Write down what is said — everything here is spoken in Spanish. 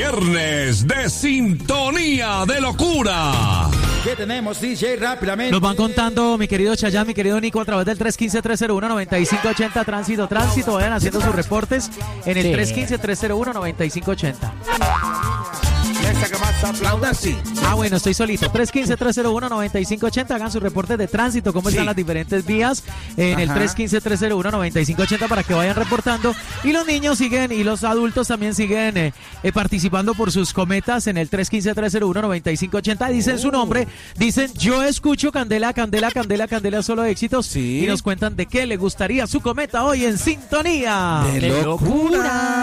viernes de Sintonía de Locura. ¿Qué tenemos, DJ, rápidamente? Nos van contando, mi querido Chayán, mi querido Nico, a través del 315-301-9580, tránsito, vayan haciendo sus reportes en el 315-301-9580. Bueno, estoy solito. 315-301-9580, hagan sus reportes de tránsito, cómo están las diferentes vías en el 315-301-9580 para que vayan reportando. Y los niños siguen, y los adultos también siguen participando por sus cometas en el 315-301-9580. Dicen su nombre, dicen: yo escucho Candela, Candela, Candela, Candela, solo éxitos. Y nos cuentan de qué le gustaría su cometa hoy en Sintonía de Locura.